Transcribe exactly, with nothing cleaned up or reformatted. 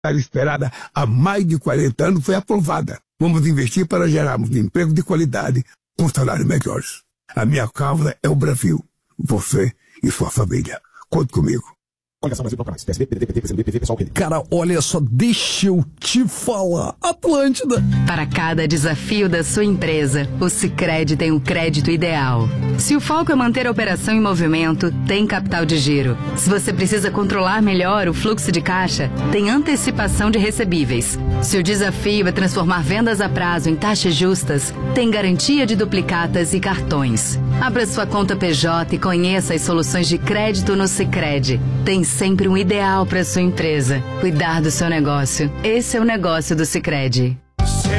esperada há mais de quarenta anos foi aprovada. Vamos investir para gerarmos emprego de qualidade com salários melhores. A minha causa é o Brasil. Você e sua família. Conte comigo. Coligação Brasil Bloco Mais. P S B, P D T, P C B, P V, Pessoal, P D. Cara, olha só, deixa eu te falar. Atlântida. Para cada desafio da sua empresa, o Sicredi tem um crédito ideal. Se o foco é manter a operação em movimento, tem capital de giro. Se você precisa controlar melhor o fluxo de caixa, tem antecipação de recebíveis. Se o desafio é transformar vendas a prazo em taxas justas, tem garantia de duplicatas e cartões. Abra sua conta P J e conheça as soluções de crédito no Sicredi. Tem sempre um ideal para sua empresa. Cuidar do seu negócio. Esse é o negócio do Sicredi.